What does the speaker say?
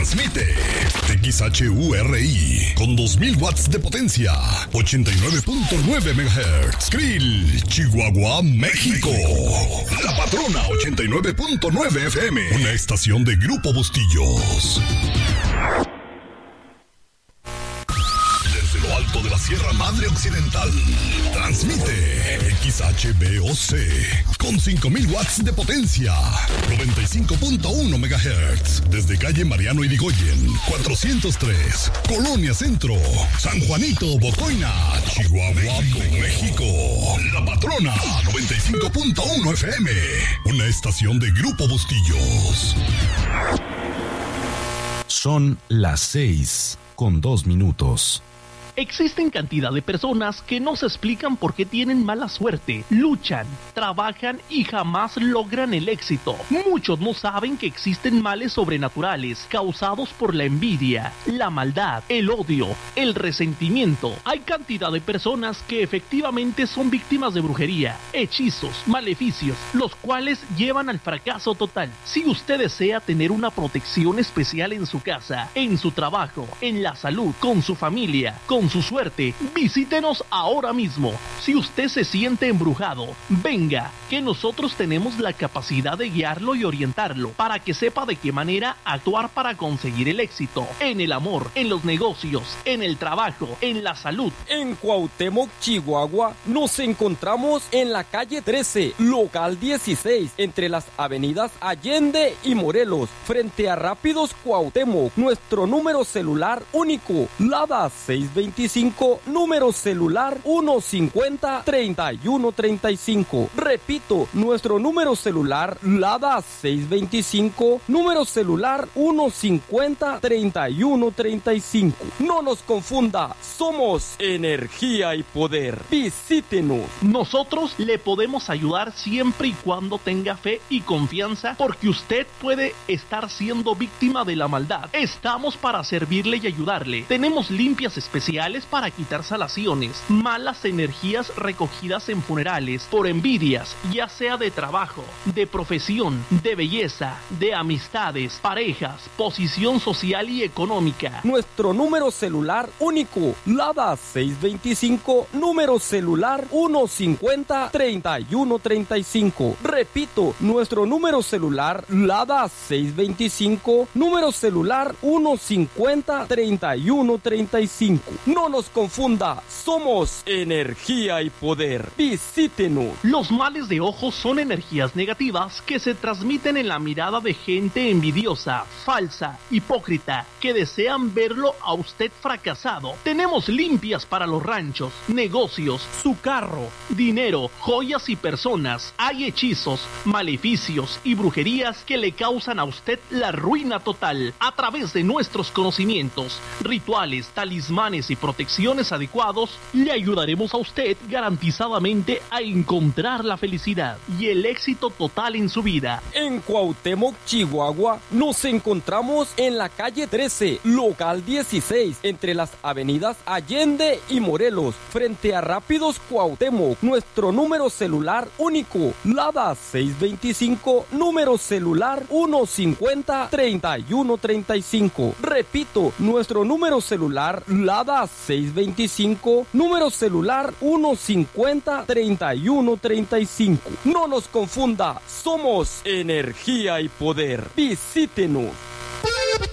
Transmite XHURI con 2000 watts de potencia, 89.9 MHz. Krill, Chihuahua, México. La Patrona 89.9 FM, una estación de Grupo Bustillos. Desde lo alto de la Sierra Madre Occidental, transmite XHBOC con 5000 watts de potencia, 95.1 MHz. Desde calle Mariano Irigoyen, 403, Colonia Centro, San Juanito, Bocoina, Chihuahua, México. La Patrona 95.1 FM, una estación de Grupo Bustillos. Son las 6:02. Existen cantidad de personas que no se explican por qué tienen mala suerte, luchan, trabajan y jamás logran el éxito. Muchos no saben que existen males sobrenaturales causados por la envidia, la maldad, el odio, el resentimiento. Hay cantidad de personas que efectivamente son víctimas de brujería, hechizos, maleficios, los cuales llevan al fracaso total. Si usted desea tener una protección especial en su casa, en su trabajo, en la salud, con su familia, con su suerte, visítenos ahora mismo. Si usted se siente embrujado, venga, que nosotros tenemos la capacidad de guiarlo y orientarlo para que sepa de qué manera actuar para conseguir el éxito en el amor, en los negocios, en el trabajo, en la salud. En Cuauhtémoc, Chihuahua, nos encontramos en la calle 13, local 16, entre las avenidas Allende y Morelos, frente a Rápidos Cuauhtémoc. Nuestro número celular único, LADA 625, número celular 150-3135. Repito, nuestro número celular LADA 625, número celular 150-3135. No nos confunda, somos energía y poder. Visítenos. Nosotros le podemos ayudar siempre y cuando tenga fe y confianza, porque usted puede estar siendo víctima de la maldad. Estamos para servirle y ayudarle. Tenemos limpias especiales para quitar salaciones, malas energías recogidas en funerales, por envidias, ya sea de trabajo, de profesión, de belleza, de amistades, parejas, posición social y económica. Nuestro número celular único, LADA 625, número celular 150-3135. Repito, nuestro número celular LADA 625, número celular 150-3135. No nos confunda, somos energía y poder. Visítenos. Los males de ojos son energías negativas que se transmiten en la mirada de gente envidiosa, falsa, hipócrita, que desean verlo a usted fracasado. Tenemos limpias para los ranchos, negocios, su carro, dinero, joyas y personas. Hay hechizos, maleficios y brujerías que le causan a usted la ruina total. A través de nuestros conocimientos, rituales, talismanes y protecciones adecuados, le ayudaremos a usted garantizadamente a encontrar la felicidad y el éxito total en su vida. En Cuauhtémoc, Chihuahua, nos encontramos en la calle 13, local 16, entre las avenidas Allende y Morelos, frente a Rápidos Cuauhtémoc. Nuestro número celular único, LADA 625, número celular 150-3135. Repito, nuestro número celular LADA 625, número celular 150-3135. No nos confunda, somos energía y poder. Visítenos.